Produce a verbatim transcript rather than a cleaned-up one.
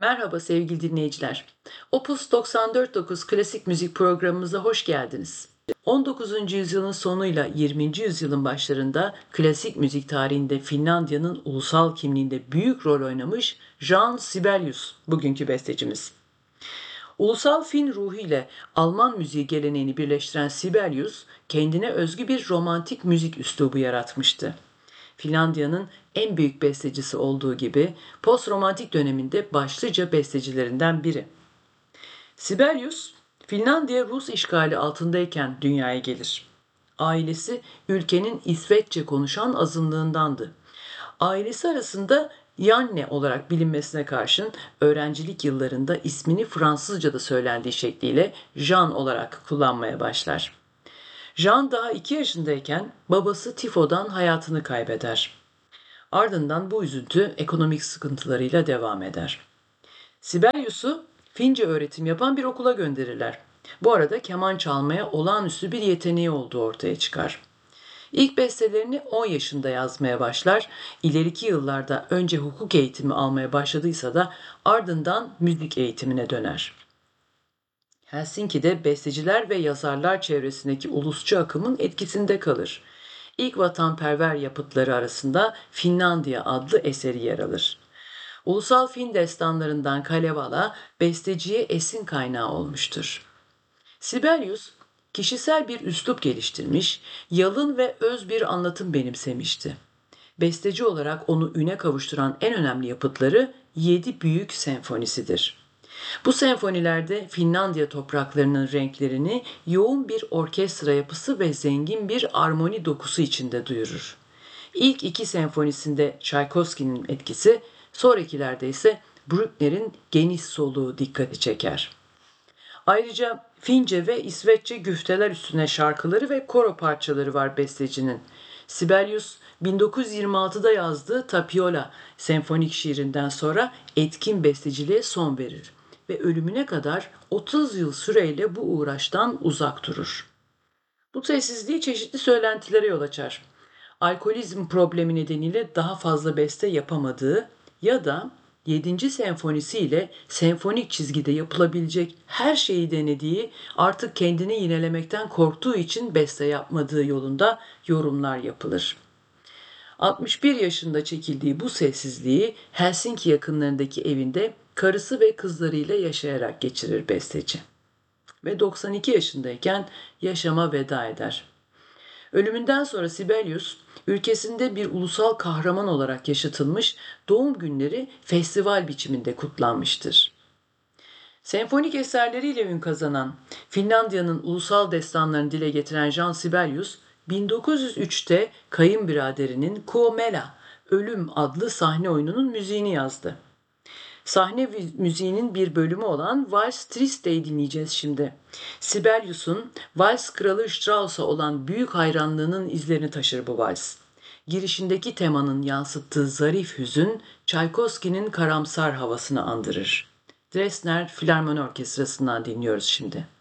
Merhaba sevgili dinleyiciler. Opus doksan dört nokta dokuz Klasik Müzik programımıza hoş geldiniz. on dokuzuncu yüzyılın sonuyla yirminci yüzyılın başlarında klasik müzik tarihinde Finlandiya'nın ulusal kimliğinde büyük rol oynamış Jan Sibelius bugünkü bestecimiz. Ulusal Fin ruhu ile Alman müziği geleneğini birleştiren Sibelius, kendine özgü bir romantik müzik üslubu yaratmıştı. Finlandiya'nın en büyük bestecisi olduğu gibi post-romantik döneminde başlıca bestecilerinden biri. Sibelius, Finlandiya Rus işgali altındayken dünyaya gelir. Ailesi ülkenin İsveççe konuşan azınlığındandı. Ailesi arasında Janne olarak bilinmesine karşın öğrencilik yıllarında ismini Fransızca'da söylendiği şekliyle Jean olarak kullanmaya başlar. Jean daha iki yaşındayken babası tifodan hayatını kaybeder. Ardından bu üzüntü ekonomik sıkıntılarıyla devam eder. Sibelius'u Fince öğretim yapan bir okula gönderirler. Bu arada keman çalmaya olağanüstü bir yeteneği olduğu ortaya çıkar. İlk bestelerini on yaşında yazmaya başlar. İleriki yıllarda önce hukuk eğitimi almaya başladıysa da ardından müzik eğitimine döner. Helsinki'de besteciler ve yazarlar çevresindeki ulusçu akımın etkisinde kalır. İlk vatanperver yapıtları arasında Finlandiya adlı eseri yer alır. Ulusal Fin destanlarından Kalevala besteciye esin kaynağı olmuştur. Sibelius, kişisel bir üslup geliştirmiş, yalın ve öz bir anlatım benimsemişti. Besteci olarak onu üne kavuşturan en önemli yapıtları Yedi Büyük Senfonisidir. Bu senfonilerde Finlandiya topraklarının renklerini yoğun bir orkestra yapısı ve zengin bir armoni dokusu içinde duyurur. İlk iki senfonisinde Tchaikovsky'nin etkisi, sonrakilerde ise Bruckner'in geniş soluğu dikkati çeker. Ayrıca Fince ve İsveççe güfteler üstüne şarkıları ve koro parçaları var bestecinin. Sibelius bin dokuz yüz yirmi altıda yazdığı Tapiola senfonik şiirinden sonra etkin besteciliğe son verir ve ölümüne kadar otuz yıl süreyle bu uğraştan uzak durur. Bu sessizliği çeşitli söylentilere yol açar. Alkolizm problemi nedeniyle daha fazla beste yapamadığı ya da yedinci senfonisi ile senfonik çizgide yapılabilecek her şeyi denediği, artık kendini yinelemekten korktuğu için beste yapmadığı yolunda yorumlar yapılır. altmış bir yaşında çekildiği bu sessizliği Helsinki yakınlarındaki evinde karısı ve kızlarıyla yaşayarak geçirir besteci. Ve doksan iki yaşındayken yaşama veda eder. Ölümünden sonra Sibelius, ülkesinde bir ulusal kahraman olarak yaşatılmış, doğum günleri festival biçiminde kutlanmıştır. Senfonik eserleriyle ün kazanan, Finlandiya'nın ulusal destanlarını dile getiren Jan Sibelius, bin dokuz yüz üçte kayınbiraderinin Kuomela, Ölüm adlı sahne oyununun müziğini yazdı. Sahne müziğinin bir bölümü olan Vals Triste'yi dinleyeceğiz şimdi. Sibelius'un Vals Kralı Strauss'a olan büyük hayranlığının izlerini taşır bu vals. Girişindeki temanın yansıttığı zarif hüzün, Tchaikovsky'nin karamsar havasını andırır. Dresdner Filarmoni Orkestrası'ndan dinliyoruz şimdi.